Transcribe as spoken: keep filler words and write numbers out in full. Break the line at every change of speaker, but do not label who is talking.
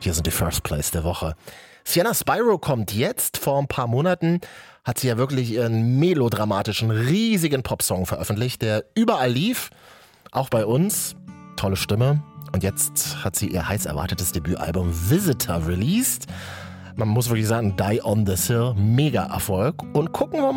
Hier sind die First Place der Woche. Sienna Spyro kommt jetzt. Vor ein paar Monaten hat sie ja wirklich ihren melodramatischen, riesigen Popsong veröffentlicht, der überall lief, auch bei uns. Tolle Stimme. Und jetzt hat sie ihr heiß erwartetes Debütalbum Visitor released. Man muss wirklich sagen, Die on the Hill, mega Erfolg. Und gucken wir mal,